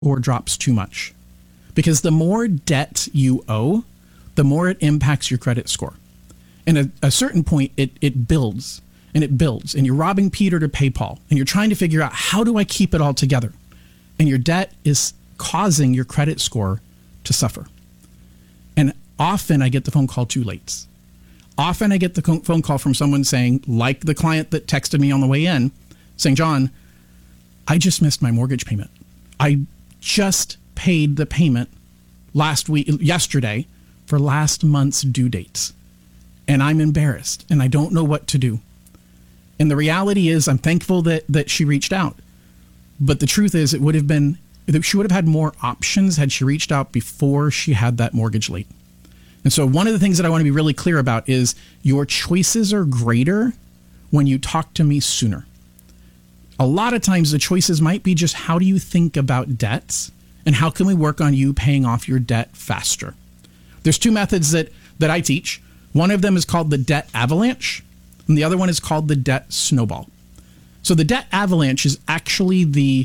or drops too much. Because the more debt you owe, the more it impacts your credit score. And at a certain point, it builds and it builds. And you're robbing Peter to pay Paul. And you're trying to figure out, how do I keep it all together? And your debt is causing your credit score to suffer. And often I get the phone call too late. Often I get the phone call from someone saying, like the client that texted me on the way in, saying, John, I just missed my mortgage payment. I just paid the payment yesterday for last month's due dates. And I'm embarrassed and I don't know what to do. And the reality is, I'm thankful that she reached out. But the truth is, she would have had more options had she reached out before she had that mortgage late. And so one of the things that I want to be really clear about is your choices are greater when you talk to me sooner. A lot of times the choices might be just, how do you think about debts and how can we work on you paying off your debt faster? There's two methods that I teach. One of them is called the debt avalanche and the other one is called the debt snowball. So the debt avalanche is actually the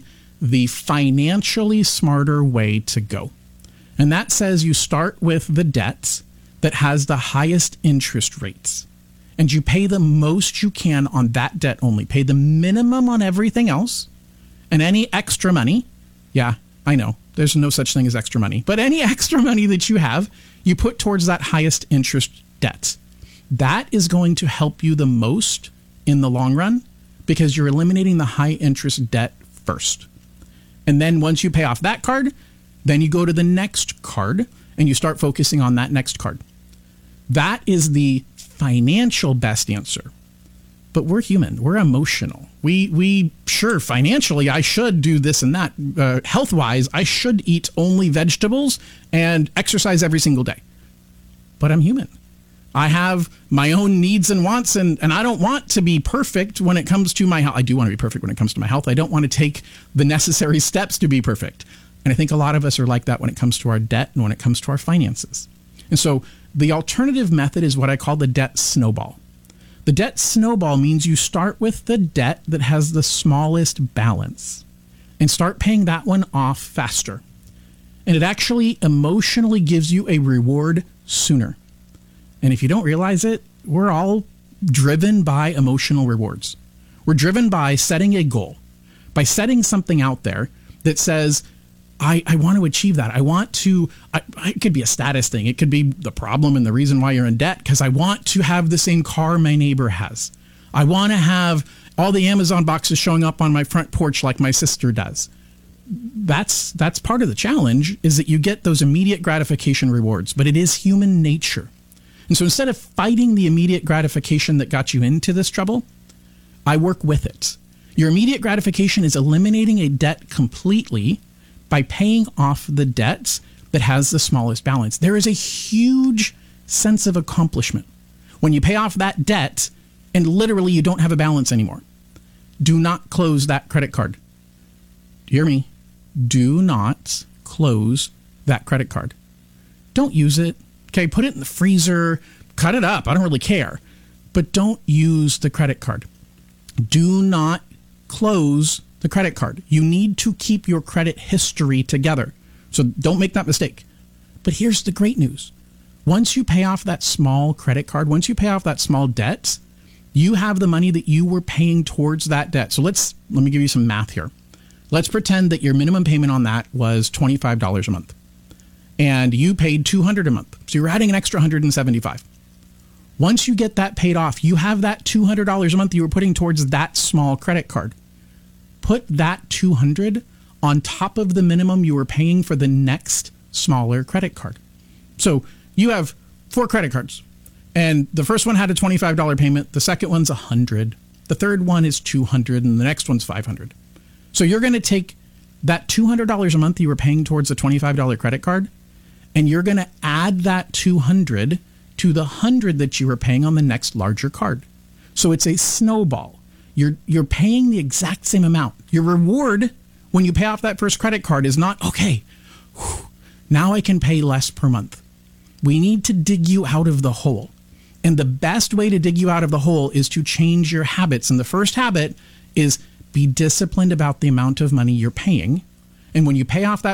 financially smarter way to go. And that says you start with the debt that has the highest interest rates. And you pay the most you can on that debt only. Pay the minimum on everything else. And any extra money, yeah, I know, there's no such thing as extra money. But any extra money that you have, you put towards that highest interest debt. That is going to help you the most in the long run because you're eliminating the high interest debt first. And then once you pay off that card, then you go to the next card and you start focusing on that next card. That is the financial best answer. But we're human. We're emotional. We sure, financially, I should do this and that. Health-wise, I should eat only vegetables and exercise every single day. But I'm human. I have my own needs and wants, and I don't want to be perfect when it comes to my health. I do want to be perfect when it comes to my health. I don't want to take the necessary steps to be perfect. And I think a lot of us are like that when it comes to our debt and when it comes to our finances. And so the alternative method is what I call the debt snowball. The debt snowball means you start with the debt that has the smallest balance and start paying that one off faster. And it actually emotionally gives you a reward sooner. And if you don't realize it, we're all driven by emotional rewards. We're driven by setting a goal, by setting something out there that says, I want to achieve that. I want to, it could be a status thing. It could be the problem and the reason why you're in debt because I want to have the same car my neighbor has. I want to have all the Amazon boxes showing up on my front porch like my sister does. That's part of the challenge is that you get those immediate gratification rewards, but it is human nature. And so instead of fighting the immediate gratification that got you into this trouble, I work with it. Your immediate gratification is eliminating a debt completely by paying off the debts that has the smallest balance. There is a huge sense of accomplishment when you pay off that debt and literally you don't have a balance anymore. Do not close that credit card. Hear me? Do not close that credit card. Don't use it. Okay, put it in the freezer, cut it up. I don't really care. But don't use the credit card. Do not close the credit card. You need to keep your credit history together. So don't make that mistake. But here's the great news. Once you pay off that small credit card, once you pay off that small debt, you have the money that you were paying towards that debt. So let me give you some math here. Let's pretend that your minimum payment on that was $25 a month. And you paid $200 a month. So you're adding an extra $175. Once you get that paid off, you have that $200 a month you were putting towards that small credit card. Put that $200 on top of the minimum you were paying for the next smaller credit card. So you have 4 credit cards. And the first one had a $25 payment. The second one's $100. The third one is $200. And the next one's $500. So you're going to take that $200 a month you were paying towards the $25 credit card, and you're going to add that $200 to the $100 that you were paying on the next larger card. So it's a snowball. You're paying the exact same amount. Your reward when you pay off that first credit card is not, okay, now I can pay less per month. We need to dig you out of the hole. And the best way to dig you out of the hole is to change your habits. And the first habit is be disciplined about the amount of money you're paying And when you pay off that